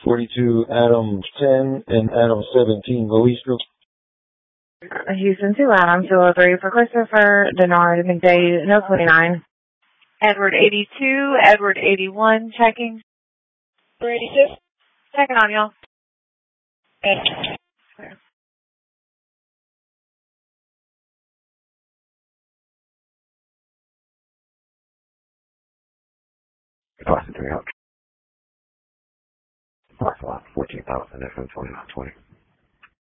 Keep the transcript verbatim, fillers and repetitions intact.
forty-two Adams ten and Adams seventeen, go East Group. Houston two Adams, two oh three for Christopher Denard, McDade, no twenty-nine. Edward eighty-two, Edward eighty-one, checking. eighty-two. Checking on y'all. Boston three out. Parcel lot fourteen thousand, F M twenty-nine twenty.